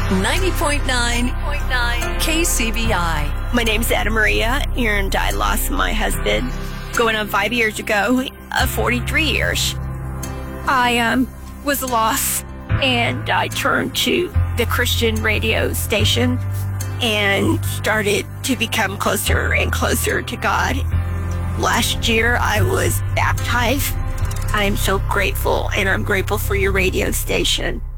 90.9 KCBI. My name's Anna Maria, and I lost my husband going on 5 years ago, 43 years. I was lost, and I turned to the Christian radio station and started to become closer and closer to God. Last year, I was baptized. I am so grateful, and I'm grateful for your radio station.